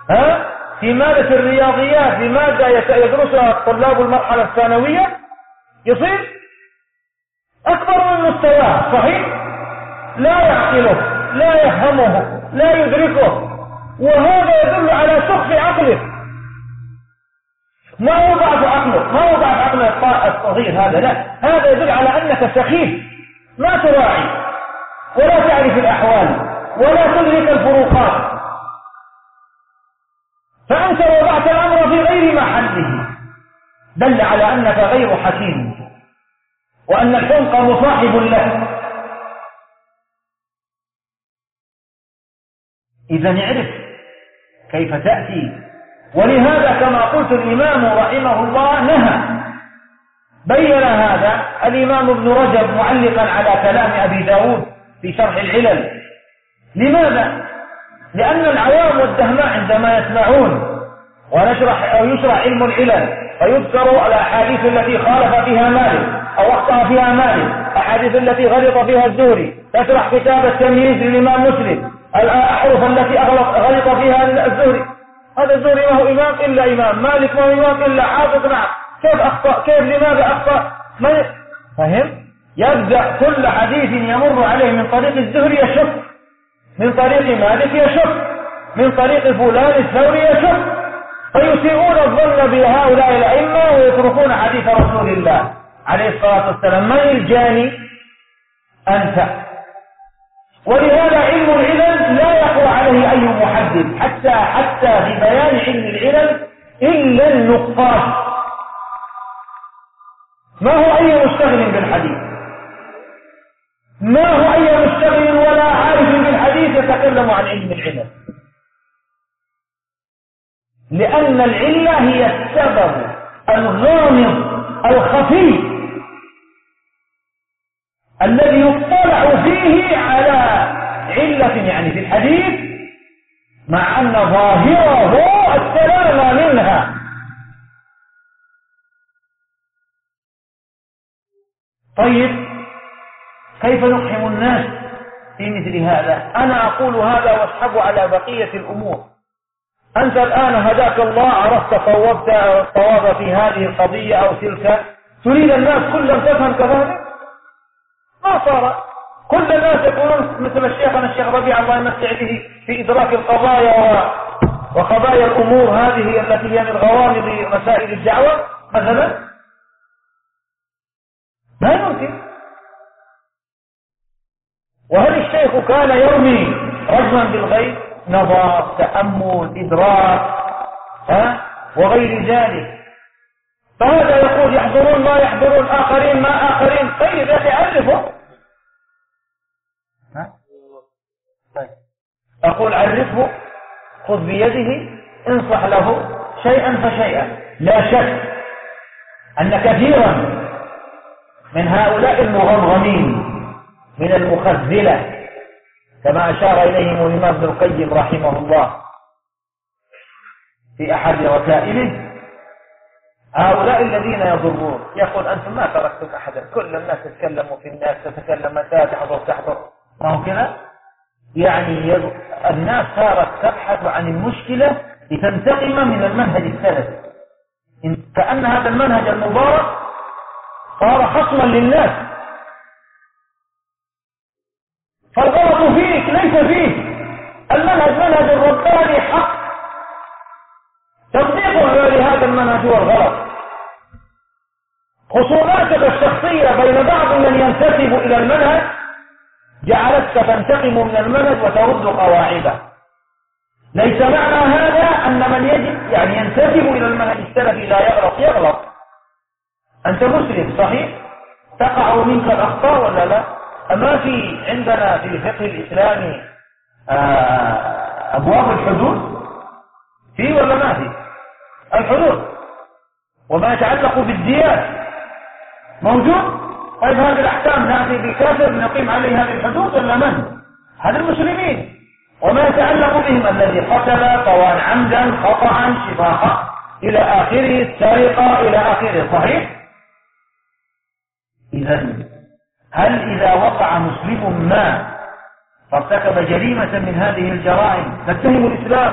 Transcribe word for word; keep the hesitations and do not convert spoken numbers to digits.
ها في مادة الرياضيات بمادة يدرسها طلاب المرحلة الثانوية يصير أكبر من مستواه، صحيح؟ لا يعقله، لا يفهمه، لا يدركه، وهذا يدل على سخف عقله. ما هو ضعف عقله، ما هو ضعف عقله الصغير هذا، لا، هذا يدل على أنك سخيف، ما تراعي ولا تعرف الأحوال ولا تدرك الفروقات، فأنت وضعت الأمر في غير محله، دل على أنك غير حكيم وأن الحمق مصاحب له. إذا نعرف كيف تأتي، ولهذا كما قلت الإمام رحمه الله نهى، بين هذا الإمام ابن رجب معلقا على كلام أبي داود في شرح العلل. لماذا؟ لأن العوام والدهماء عندما يسمعون ونشرح أو يشرح علم العلل فيذكر الأحاديث التي خالف فيها مالك أو أخطأ فيها مالك، أحاديث التي غلط فيها الزهري، تشرح كتاب التمييز للإمام مسلم، الأحرف التي غلط فيها الزهري، هذا الزهري ما هو إمام إلا إمام، مالك ما هو إمام إلا حافظ، نعم، كيف أخطأ؟ كيف لماذا أخطأ؟ ما فهم؟ يبدأ كل حديث يمر عليه من طريق الزهري يشك، من طريق مالك يشك، من طريق فلان الثوري يشك، فيسيئون الظن بهؤلاء الأئمة ويتركون حديث رسول الله عليه الصلاة والسلام. من الجاني؟ أنت. ولهذا علم العلل لا يقوى عليه أي محدد حتى حتى في بيان علم العلل إلا النقاش. ما هو أي مشتغل بالحديث، ما هو أي مشتغل ولا عارف بالحديث يتكلم عن علم العلل، لأن العلة هي السبب الغامض الخفي الذي يطلع فيه على علة يعني في الحديث مع أن ظاهره السلامة منها. طيب كيف نفهم الناس في مثل هذا؟ أنا أقول هذا واسحب على بقية الأمور. أنت الآن هداك الله، عرفت صوبت الصواب في هذه القضية أو تلك، تريد الناس كلهم تفهم كذلك؟ ما صار كل الناس يقولون مثل الشيخنا الشيخ ربيع الله يمسع به في إدراك القضايا وقضايا الأمور هذه التي هي من غوامض مسائل الدعوة مثلا، لا يمكن. وهل الشيخ كان يرمي رجما بالغيب؟ نظر، تأمل، إدراك، ها وغير ذلك. فهذا يقول يحضرون ما يحضرون، آخرين ما آخرين. طيب يا أخي عرفه، أقول عرفه، خذ بيده، انصح له شيئا فشيئا. لا شك أن كثيرا من هؤلاء المغمغمين من المخزلة كما أشار إليهم الإمام ابن القيم رحمه الله في أحد رسائله، هؤلاء الذين يضرون، يقول أنتم ما تركتم أحدا، كل الناس تتكلموا في الناس، تتكلم متى تحضر تحضر، ما هو كذا؟ يعني الناس صارت تبحث عن المشكلة لتنتقم من المنهج السلفي، كأن هذا المنهج المبارك صار خصما للناس. فالغلط فيك ليس فيه، المنهج منهج الرباني حق، تطبيقه لهذا المنهج هو الغلط. خصوماتك الشخصية بين بعض من ينتسب إلى المنهج جعلتك تنتقم من المنهج وترد قواعده. ليس معنى هذا أن من يجب يعني ينتسب إلى المنهج السلفي لا يغلط، يغلط. أنت مسلم صحيح، تقع منك الأخطاء ولا لا؟ أما في عندنا في الفقه الإسلامي أبواب الحدود في ولا ما في؟ الحدود وما يتعلق بالديات موجود. طيب هذه الأحكام نأتي بكافر نقيم عليه هذه الحدود ولا من؟ هذا المسلمين. وما يتعلق بهم الذي قتل طوان عمدا خطأ شفاقا إلى آخره، السرقة إلى آخره، صحيح؟ إذا هل إذا وقع مسلم ما فارتكب جريمة من هذه الجرائم نتهم الإسلام